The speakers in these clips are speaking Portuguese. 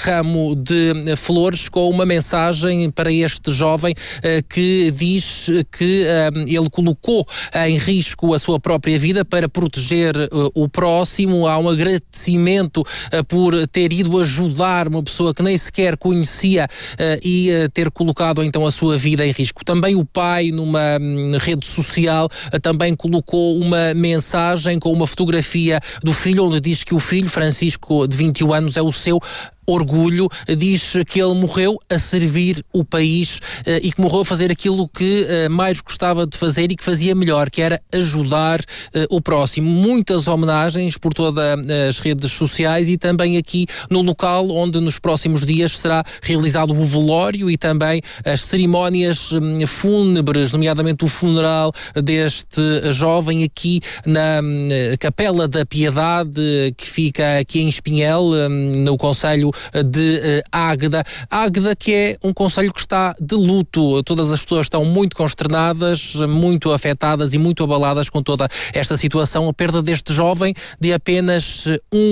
ramo de flores com uma mensagem para este jovem que diz que ele colocou em risco a sua própria vida para proteger o próximo. Há um agradecimento por ter ido ajudar uma pessoa que nem sequer conhecia e ter colocado então a sua vida em risco. Também o pai, numa rede social, também colocou uma mensagem com uma fotografia do filho, onde diz que o filho, Francisco, de 21 anos, é o seu orgulho. Diz que ele morreu a servir o país e que morreu a fazer aquilo que mais gostava de fazer e que fazia melhor, que era ajudar o próximo. Muitas homenagens por todas as redes sociais e também aqui no local onde nos próximos dias será realizado o velório e também as cerimónias fúnebres, nomeadamente o funeral deste jovem aqui na Capela da Piedade, que fica aqui em Espinhel, no concelho de Águeda. Águeda, que é um concelho que está de luto. Todas as pessoas estão muito consternadas, muito afetadas e muito abaladas com toda esta situação. A perda deste jovem de apenas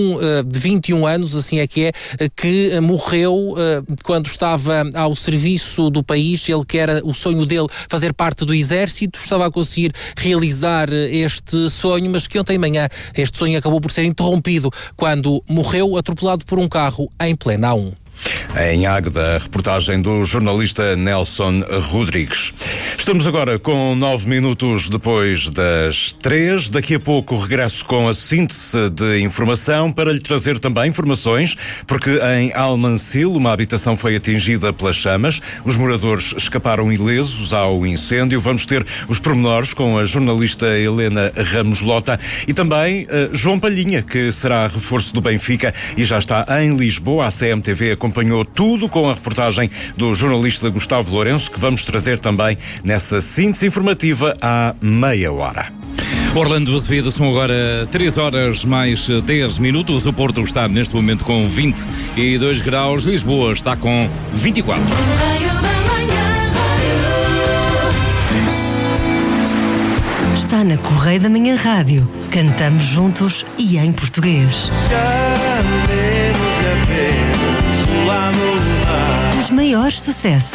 de 21 anos, assim é que morreu quando estava ao serviço do país. Ele, que era o sonho dele fazer parte do exército, estava a conseguir realizar este sonho, mas que ontem de manhã este sonho acabou por ser interrompido quando morreu atropelado por um carro em plena A1. Em Águeda, a reportagem do jornalista Nelson Rodrigues. Estamos agora com 9 minutos depois das 3. Daqui a pouco regresso com a síntese de informação para lhe trazer também informações, porque em Almancil uma habitação foi atingida pelas chamas. Os moradores escaparam ilesos ao incêndio. Vamos ter os pormenores com a jornalista Helena Ramos Lota e também João Palhinha, que será reforço do Benfica e já está em Lisboa. A CMTV acompanhou tudo com a reportagem do jornalista Gustavo Lourenço, que vamos trazer também nessa síntese informativa à meia hora. Orlando Azevedo, são agora 3 horas mais 10 minutos. O Porto está neste momento com 22 graus. Lisboa está com 24. Está na Correia da Manhã Rádio. Cantamos juntos e em português. Os maiores sucessos.